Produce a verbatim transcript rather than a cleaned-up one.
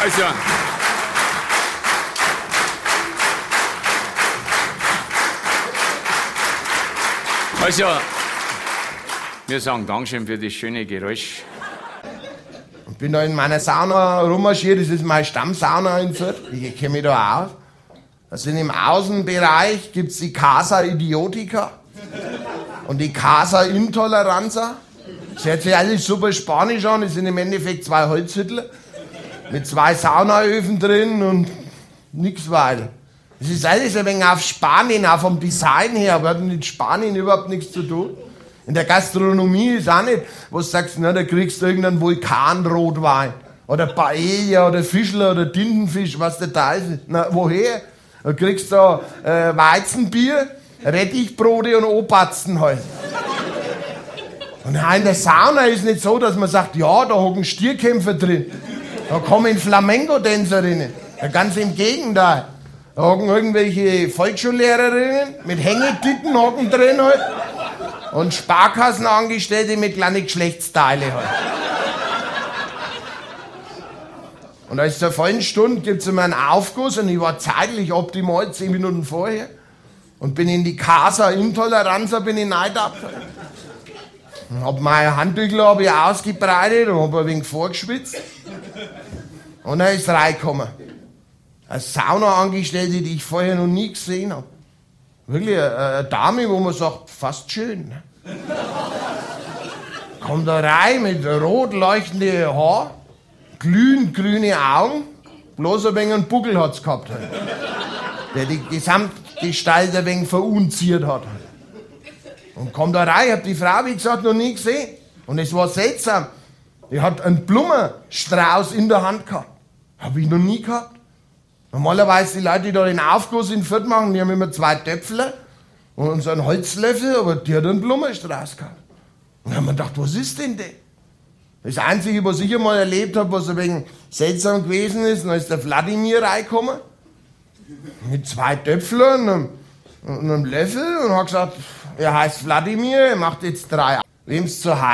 Also, also, wir sagen Dankeschön für das schöne Geräusch. Ich bin da in meiner Sauna rummarschiert, das ist meine Stammsauna in Fürth. Ich kenne mich da aus. Also im Außenbereich gibt es die Casa Idiotica und die Casa Intoleranza. Das hört sich alles super spanisch an, das sind im Endeffekt zwei Holzhüttel mit zwei Saunaöfen drin und nix weiter. Das ist alles ein wenig auf Spanien, auch vom Design her, aber hat mit Spanien überhaupt nichts zu tun. In der Gastronomie ist auch nicht, wo du sagst, na, da kriegst du irgendeinen Vulkanrotwein oder Paella oder Fischler oder Tintenfisch, was der da ist. Na, woher? Da kriegst du äh, Weizenbier, Rettichbrote und Opatzen halt. Und in der Sauna ist nicht so, dass man sagt, ja, da hocken Stierkämpfer drin, da kommen Flamenco-Tänzerinnen. Ja, ganz im Gegenteil. Da hocken irgendwelche Volksschullehrerinnen mit Hängetitten hocken drin halt. Und Sparkassenangestellte mit kleinen Geschlechtsteile halt. Und als zur vollen Stunde gibt es immer einen Aufguss und ich war zeitlich optimal, zehn Minuten vorher. Und bin in die Casa Intoleranza, bin ich reingedappt. Und hab meine Handtücher hab ich ausgebreitet und hab ein wenig vorgeschwitzt. Und dann ist reingekommen. Eine Saunaangestellte, die ich vorher noch nie gesehen habe. Wirklich eine, eine Dame, wo man sagt, fast schön. Kommt da rein mit rot leuchtenden Haaren, glühend grüne Augen, bloß ein wenig einen Buckel hat's gehabt. Halt, der die Gesamtgestalt ein wenig verunziert hat. Und kommt da rein, ich hab die Frau, wie gesagt, noch nie gesehen. Und es war seltsam. Die hat einen Blumenstrauß in der Hand gehabt. Hab ich noch nie gehabt. Normalerweise die Leute, die da den Aufguss in Fürth machen, die haben immer zwei Töpfle und so einen Holzlöffel, aber die hat einen Blumenstrauß gehabt. Und dann haben wir gedacht, was ist denn das? Das Einzige, was ich einmal erlebt habe, was ein wenig seltsam gewesen ist, dann ist der Wladimir reingekommen mit zwei Töpflen und einem, und einem Löffel und hat gesagt, er heißt Wladimir, er macht jetzt drei. Wem's zu